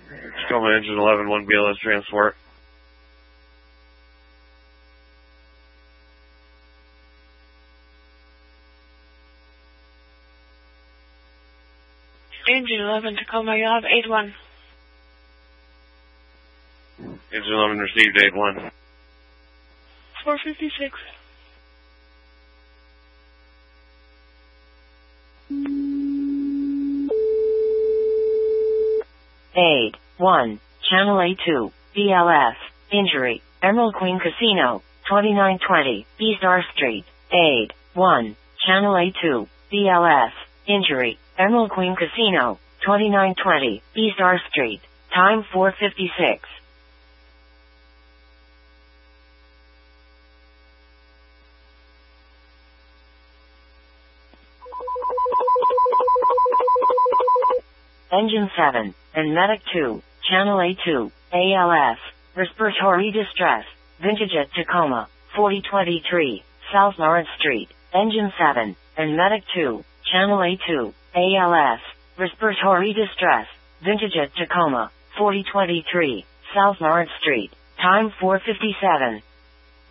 Tacoma Engine 11, 1 BLS transport. Engine 11, Tacoma, you have 8-1. Engine 11 received 8-1. 456. Aid 1, Channel A2, BLS, injury, Emerald Queen Casino, 2920, East R Street. Aid 1, Channel A2, BLS, injury, Emerald Queen Casino, 2920, East R Street. Time 4:56. Engine 7, and Medic 2, Channel A2, ALS, respiratory distress, Vintage at Tacoma, 4023, South Lawrence Street. Engine 7, and Medic 2, Channel A2, ALS, respiratory distress, Vintage at Tacoma, 4023, South Lawrence Street. Time 4:57.